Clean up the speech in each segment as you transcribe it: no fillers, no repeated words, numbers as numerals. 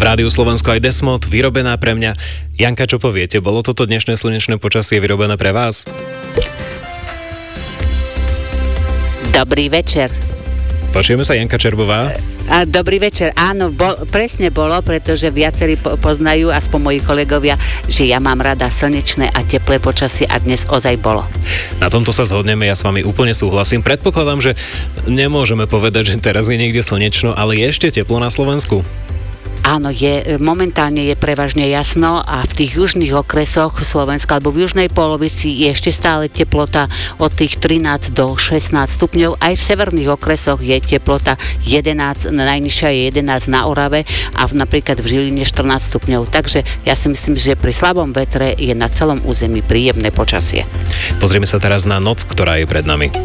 Rádiu Slovensko aj Desmod, vyrobená pre mňa. Janka, čo poviete? Bolo toto dnešné slnečné počasie vyrobené pre vás? Dobrý večer. Počujeme sa, Janka Čerbová. Dobrý večer. Áno, presne bolo, pretože viacerí poznajú, aspoň moji kolegovia, že ja mám rada slnečné a teplé počasie a dnes ozaj bolo. Na tomto sa zhodneme, ja s vami úplne súhlasím. Predpokladám, že nemôžeme povedať, že teraz je niekde slnečno, ale je ešte teplo na Slovensku. Áno, momentálne je prevažne jasno a v tých južných okresoch Slovenska alebo v južnej polovici je ešte stále teplota od tých 13 do 16 stupňov. Aj v severných okresoch je teplota 11, najnižšia je 11 na Orave a napríklad v Žiline 14 stupňov. Takže ja si myslím, že pri slabom vetre je na celom území príjemné počasie. Pozrieme sa teraz na noc, ktorá je pred nami.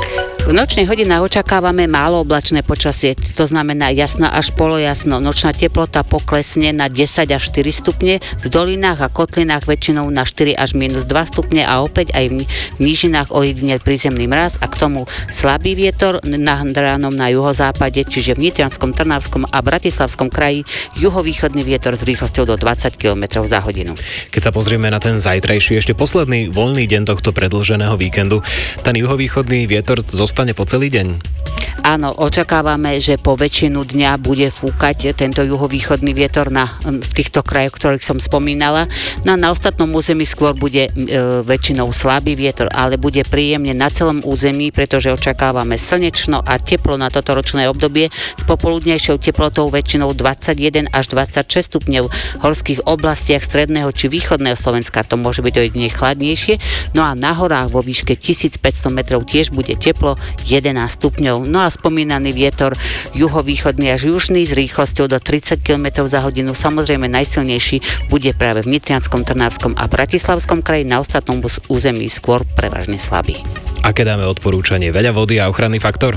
V nočných hodinách očakávame málo oblačné počasie, to znamená jasno až polojasno. Nočná teplota poklesne na 10 až 4 stupne, v dolinách a kotlinách väčšinou na 4 až -2 stupne a opäť aj v nížinách ojedinel prízemný mráz a k tomu slabý vietor nad ránom na juhozápade, čiže v Nitrianskom, Trnavskom a Bratislavskom kraji juhovýchodný vietor s rýchlosťou do 20 km za hodinu. Keď sa pozrieme na ten zajtrajší, ešte posledný voľný deň tohto predĺženého víkendu, ten juhovýchodný vietor zostane po celý deň? Áno, očakávame, že po väčšinu dňa bude fúkať tento juhovýchodný vietor v týchto krajoch, ktorých som spomínala. No a na ostatnom území skôr bude väčšinou slabý vietor, ale bude príjemne na celom území, pretože očakávame slnečno a teplo na toto ročné obdobie s popoludnejšou teplotou väčšinou 21 až 26 stupňov. V horských oblastiach stredného či východného Slovenska to môže byť ojedine chladnejšie. No a na horách vo výške 1500 metrov tiež bude teplo 11 stupňov. No a spomínaný vietor juhovýchodný až južný s rýchlosťou do 30 km za hodinu. Samozrejme najsilnejší bude práve v Nitrianskom, Trnavskom a Bratislavskom kraji, na ostatnom území skôr prevažne slabý. Aké dáme odporúčanie? Veľa vody a ochranný faktor?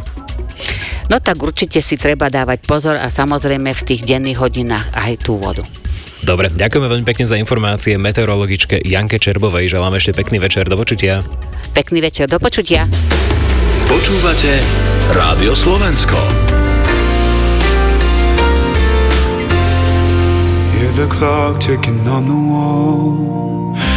No tak určite si treba dávať pozor a samozrejme v tých denných hodinách aj tú vodu. Dobre, ďakujeme veľmi pekne za informácie meteorologičke Janke Čerbovej. Želám ešte pekný večer, do počutia. Pekný večer, do počutia. Počúvate Rádio Slovensko. Hear the clock ticking on the wall.